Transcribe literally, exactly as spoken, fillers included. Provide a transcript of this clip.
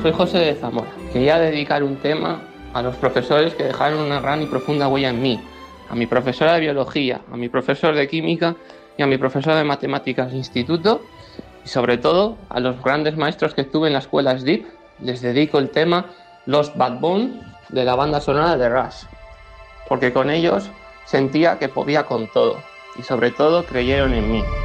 soy José de Zamora. Quería dedicar un tema a los profesores que dejaron una gran y profunda huella en mí, a mi profesora de biología, a mi profesor de química y a mi profesor de matemáticas de instituto, y sobre todo a los grandes maestros que tuve en la escuela S D I P. Les dedico el tema Lost Backbone de la banda sonora de Rush, porque con ellos sentía que podía con todo y sobre todo creyeron en mí.